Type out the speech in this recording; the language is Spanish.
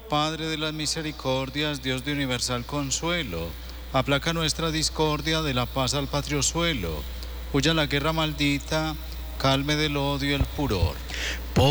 Padre de las misericordias, Dios de universal consuelo, aplaca nuestra discordia, de la paz al patrio suelo, huya la guerra maldita, calme del odio el furor.